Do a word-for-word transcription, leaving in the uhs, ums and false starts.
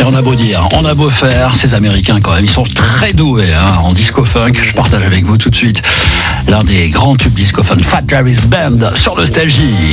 on a beau dire, on a beau faire, ces Américains quand même, ils sont très doués hein, en disco funk. Je partage avec vous tout de suite l'un des grands tubes disco funk, Fat Larry's Band sur Nostalgie.